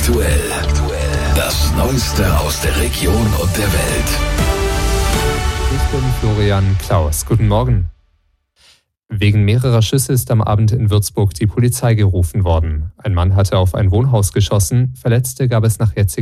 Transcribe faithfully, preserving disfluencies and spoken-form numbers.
Aktuell. Das Neueste aus der Region und der Welt. Ich bin Florian Klaus. Guten Morgen. Wegen mehrerer Schüsse ist am Abend in Würzburg die Polizei gerufen worden. Ein Mann hatte auf ein Wohnhaus geschossen, Verletzte gab es nach jetzigen